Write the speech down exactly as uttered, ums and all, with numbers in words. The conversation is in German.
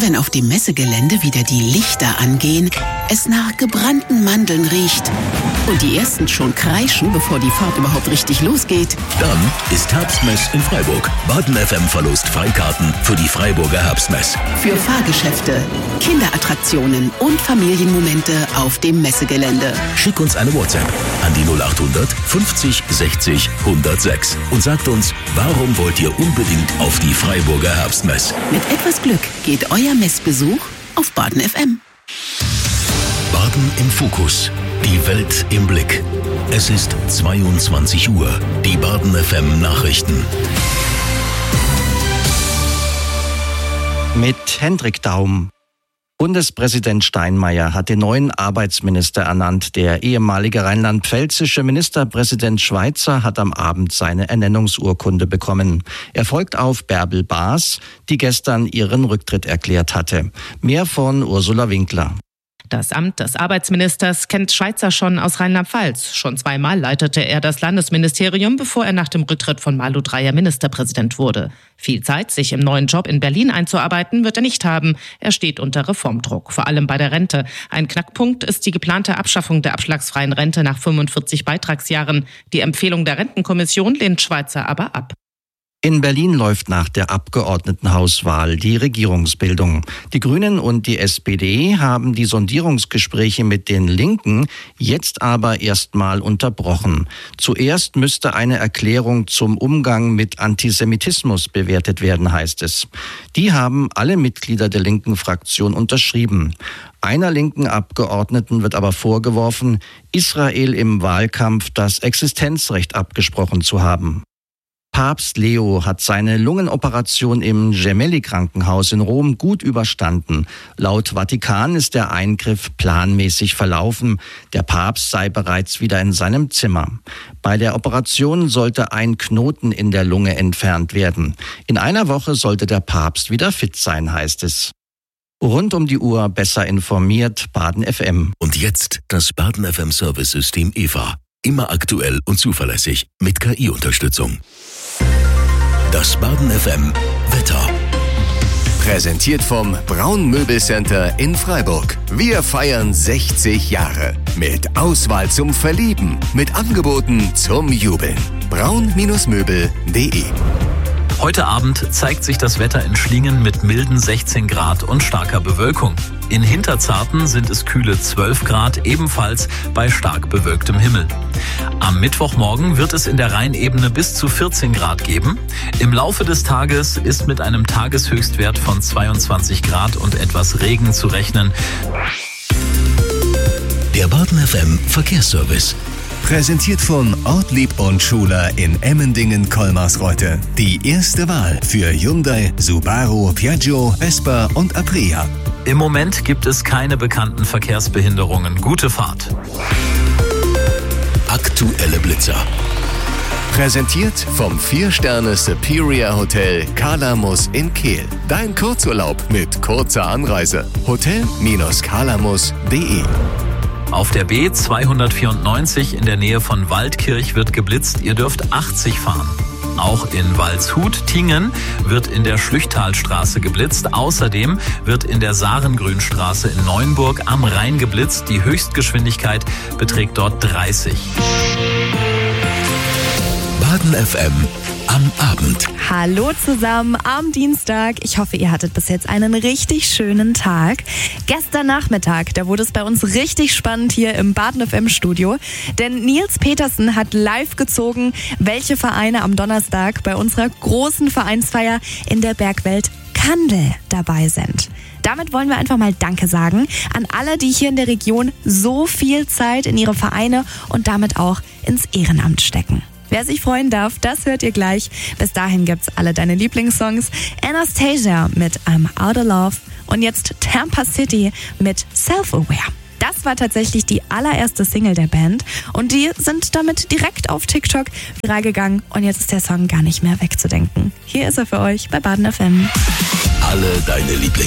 Wenn auf dem Messegelände wieder die Lichter angehen, es nach gebrannten Mandeln riecht und die ersten schon kreischen, bevor die Fahrt überhaupt richtig losgeht. Dann ist Herbstmess in Freiburg. Baden F M verlost Freikarten für die Freiburger Herbstmess. Für Fahrgeschäfte, Kinderattraktionen und Familienmomente auf dem Messegelände. Schick uns eine WhatsApp an die null acht hundert fünfzig sechzig hundertsechs und sagt uns, warum wollt ihr unbedingt auf die Freiburger Herbstmess? Mit etwas Glück geht euer Messbesuch auf Baden F M. Baden im Fokus. Die Welt im Blick. Es ist zweiundzwanzig Uhr. Die Baden F M Nachrichten. Mit Hendrik Daum. Bundespräsident Steinmeier hat den neuen Arbeitsminister ernannt. Der ehemalige rheinland-pfälzische Ministerpräsident Schweizer hat am Abend seine Ernennungsurkunde bekommen. Er folgt auf Bärbel Baas, die gestern ihren Rücktritt erklärt hatte. Mehr von Ursula Winkler. Das Amt des Arbeitsministers kennt Schweizer schon aus Rheinland-Pfalz. Schon zweimal leitete er das Landesministerium, bevor er nach dem Rücktritt von Malu Dreyer Ministerpräsident wurde. Viel Zeit, sich im neuen Job in Berlin einzuarbeiten, wird er nicht haben. Er steht unter Reformdruck, vor allem bei der Rente. Ein Knackpunkt ist die geplante Abschaffung der abschlagsfreien Rente nach fünfundvierzig Beitragsjahren. Die Empfehlung der Rentenkommission lehnt Schweizer aber ab. In Berlin läuft nach der Abgeordnetenhauswahl die Regierungsbildung. Die Grünen und die S P D haben die Sondierungsgespräche mit den Linken jetzt aber erstmal unterbrochen. Zuerst müsste eine Erklärung zum Umgang mit Antisemitismus bewertet werden, heißt es. Die haben alle Mitglieder der linken Fraktion unterschrieben. Einer linken Abgeordneten wird aber vorgeworfen, Israel im Wahlkampf das Existenzrecht abgesprochen zu haben. Papst Leo hat seine Lungenoperation im Gemelli-Krankenhaus in Rom gut überstanden. Laut Vatikan ist der Eingriff planmäßig verlaufen. Der Papst sei bereits wieder in seinem Zimmer. Bei der Operation sollte ein Knoten in der Lunge entfernt werden. In einer Woche sollte der Papst wieder fit sein, heißt es. Rund um die Uhr besser informiert, Baden F M. Und jetzt das Baden F M Service-System E V A. Immer aktuell und zuverlässig mit K I-Unterstützung. Das Baden F M Wetter. Präsentiert vom Braun Möbelcenter in Freiburg. Wir feiern sechzig Jahre. Mit Auswahl zum Verlieben. Mit Angeboten zum Jubeln. braun Möbel punkt de. Heute Abend zeigt sich das Wetter in Schlingen mit milden sechzehn Grad und starker Bewölkung. In Hinterzarten sind es kühle zwölf Grad, ebenfalls bei stark bewölktem Himmel. Am Mittwochmorgen wird es in der Rheinebene bis zu vierzehn Grad geben. Im Laufe des Tages ist mit einem Tageshöchstwert von zweiundzwanzig Grad und etwas Regen zu rechnen. Der Baden F M Verkehrsservice. Präsentiert von Ortlieb und Schuler in Emmendingen-Kolmarsreuth. Die erste Wahl für Hyundai, Subaru, Piaggio, Vespa und Aprilia. Im Moment gibt es keine bekannten Verkehrsbehinderungen. Gute Fahrt. Aktuelle Blitzer. Präsentiert vom vier Sterne Superior Hotel Kalamus in Kehl. Dein Kurzurlaub mit kurzer Anreise. hotel Bindestrich kalamus punkt de. Auf der B zweihundertvierundneunzig in der Nähe von Waldkirch wird geblitzt. Ihr dürft achtzig fahren. Auch in Waldshut-Tingen wird in der Schlüchtalstraße geblitzt. Außerdem wird in der Sarengrünstraße in Neuenburg am Rhein geblitzt. Die Höchstgeschwindigkeit beträgt dort dreißig. Baden F M am Abend. Hallo zusammen am Dienstag. Ich hoffe, ihr hattet bis jetzt einen richtig schönen Tag. Gestern Nachmittag, da wurde es bei uns richtig spannend hier im Baden F M Studio. Denn Nils Petersen hat live gezogen, welche Vereine am Donnerstag bei unserer großen Vereinsfeier in der Bergwelt Kandel dabei sind. Damit wollen wir einfach mal Danke sagen an alle, die hier in der Region so viel Zeit in ihre Vereine und damit auch ins Ehrenamt stecken. Wer sich freuen darf, das hört ihr gleich. Bis dahin gibt's alle deine Lieblingssongs. Anastasia mit I'm Out of Love und jetzt Tampa City mit Self-Aware. Das war tatsächlich die allererste Single der Band und die sind damit direkt auf TikTok viral gegangen und jetzt ist der Song gar nicht mehr wegzudenken. Hier ist er für euch bei Baden F M. Alle deine Lieblings